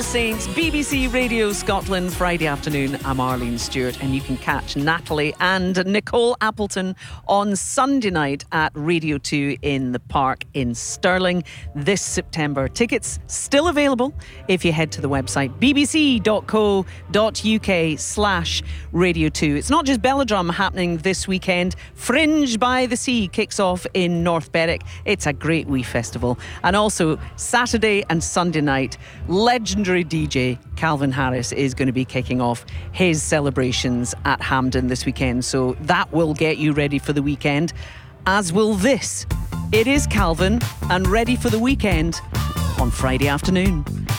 Saints, BBC Radio Scotland, Friday afternoon. I'm Arlene Stewart, and you can catch Natalie and Nicole Appleton on Sunday night at Radio 2 in the Park in Stirling this September. Tickets still available if you head to the website bbc.co.uk/Radio 2. It's not just Belladrum happening this weekend. Fringe by the Sea kicks off in North Berwick. It's a great wee festival. And also Saturday and Sunday night, legendary DJ Calvin Harris is going to be kicking off his celebrations at Hampden this weekend. So that will get you ready for the weekend, as will this. It is Calvin and Ready for the Weekend on Friday afternoon.